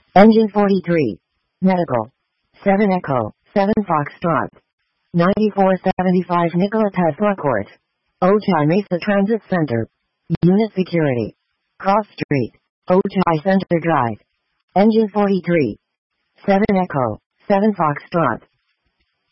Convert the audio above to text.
Engine 43. Medical. 7 Echo, 7 Foxtrot. 9475 Nikola Tesla Court. Ojai Mesa Transit Center. Unit Security. Cross Street. Ojai Center Drive. Engine 43. 7 Echo, 7 Foxtrot.